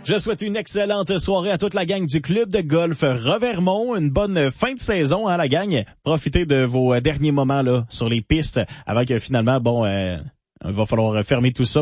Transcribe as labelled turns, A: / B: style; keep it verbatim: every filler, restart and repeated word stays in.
A: Je souhaite une excellente soirée à toute la gang du club de golf Revermont. Une bonne fin de saison, hein, la gang. Profitez de vos derniers moments là sur les pistes avant que finalement, bon, euh, il va falloir fermer tout ça.